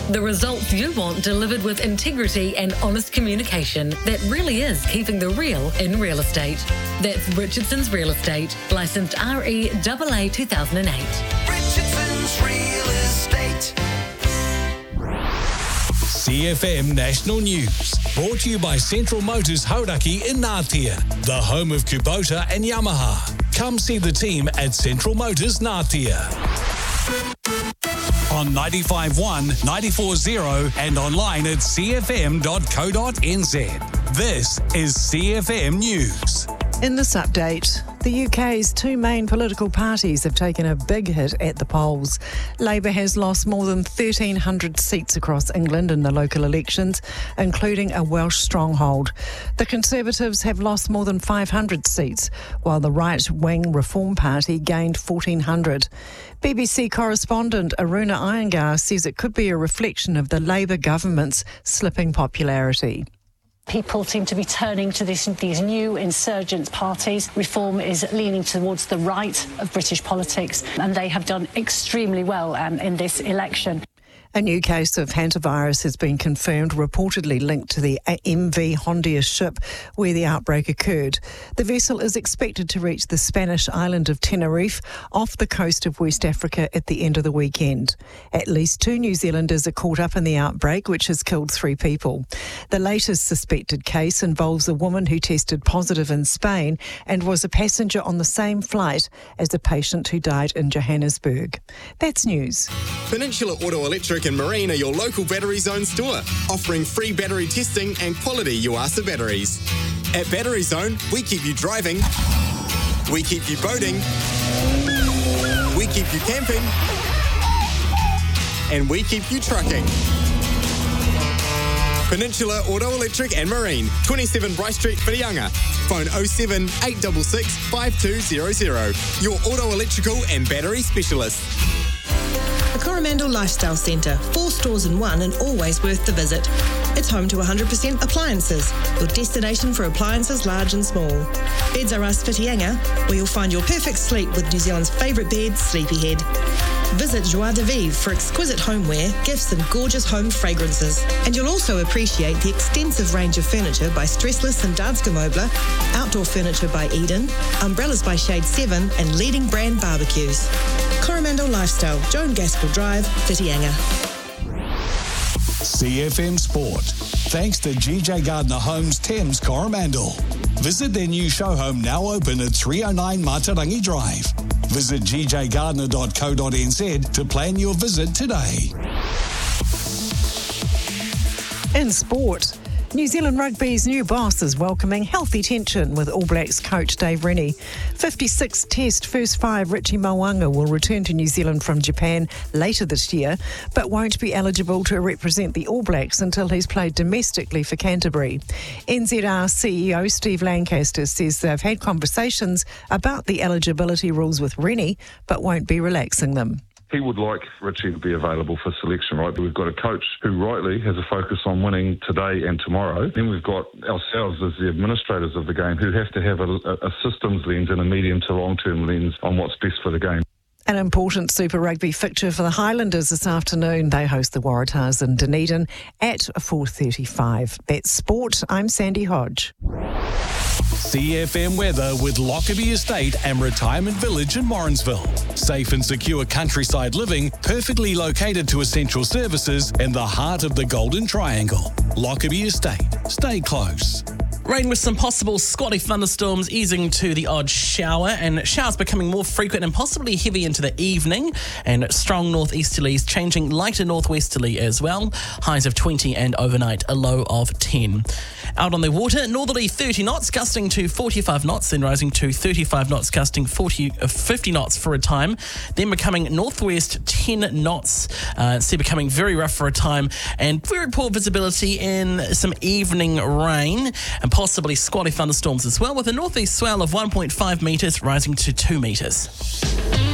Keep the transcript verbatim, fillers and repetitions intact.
The results you want delivered with integrity and honest communication that really is keeping the real in real estate. That's Richardson's Real Estate, licensed R E A A two thousand eight. Richardson's Real Estate. C F M National News, brought to you by Central Motors Hauraki in Ngātea, the home of Kubota and Yamaha. Come see the team at Central Motors Ngātea. On ninety-five point one, ninety-four point zero and online at c f m dot co dot n z. This is C F M News. In this update, the U K's two main political parties have taken a big hit at the polls. Labour has lost more than thirteen hundred seats across England in the local elections, including a Welsh stronghold. The Conservatives have lost more than five hundred seats, while the right-wing Reform Party gained fourteen hundred. B B C correspondent Aruna Iyengar says it could be a reflection of the Labour government's slipping popularity. People seem to be turning to this, these new insurgent parties. Reform is leaning towards the right of British politics, and they have done extremely well um, in this election. A new case of hantavirus has been confirmed, reportedly linked to the M V Hondia ship where the outbreak occurred. The vessel is expected to reach the Spanish island of Tenerife off the coast of West Africa at the end of the weekend. At least two New Zealanders are caught up in the outbreak, which has killed three people. The latest suspected case involves a woman who tested positive in Spain and was a passenger on the same flight as a patient who died in Johannesburg. That's news. Peninsula Auto Electric and Marine are your local Battery Zone store, offering free battery testing and quality Yuasa batteries. At Battery Zone, we keep you driving, we keep you boating, we keep you camping, and we keep you trucking. Peninsula Auto Electric and Marine, twenty-seven Bryce Street, Whitianga. Phone oh seven, eight six six, five two zero zero. Your auto electrical and battery specialist. The Coromandel Lifestyle Centre, four stores in one and always worth the visit. It's home to one hundred percent appliances, your destination for appliances large and small. Beds R Us Whitianga, where you'll find your perfect sleep with New Zealand's favourite bed, Sleepyhead. Visit Joie de Vivre for exquisite homeware, gifts and gorgeous home fragrances. And you'll also appreciate the extensive range of furniture by Stressless and Danske Möbler, outdoor furniture by Eden, umbrellas by Shade seven and leading brand barbecues. Coromandel Lifestyle, Joan Gaskell Drive, Whitianga. C F M Sport, thanks to G J Gardner Homes Thames Coromandel. Visit their new show home, now open at three oh nine Matarangi Drive. Visit g j gardner dot co dot n z to plan your visit today. In sport, New Zealand Rugby's new boss is welcoming healthy tension with All Blacks coach Dave Rennie. fifty-six Test first five Richie Mo'unga will return to New Zealand from Japan later this year, but won't be eligible to represent the All Blacks until he's played domestically for Canterbury. N Z R C E O Steve Lancaster says they've had conversations about the eligibility rules with Rennie, but won't be relaxing them. He would like Richie to be available for selection, right? But we've got a coach who rightly has a focus on winning today and tomorrow. Then we've got ourselves as the administrators of the game who have to have a, a systems lens and a medium to long-term lens on what's best for the game. An important Super Rugby fixture for the Highlanders this afternoon. They host the Waratahs in Dunedin at four thirty-five. That's sport. I'm Sandy Hodge. C F M weather with Lockerbie Estate and Retirement Village in Morrinsville. Safe and secure countryside living, perfectly located to essential services in the heart of the Golden Triangle. Lockerbie Estate. Stay close. Rain with some possible squally thunderstorms easing to the odd shower, and showers becoming more frequent and possibly heavy into the evening, and strong northeasterlies changing lighter northwesterly as well. Highs of twenty and overnight a low of ten. Out on the water, northerly thirty knots, gusting to forty-five knots, then rising to thirty-five knots, gusting forty, uh, fifty knots for a time, then becoming northwest ten knots, uh, so becoming very rough for a time, and very poor visibility in some evening rain, and possibly squally thunderstorms as well, with a northeast swell of one point five metres rising to two metres.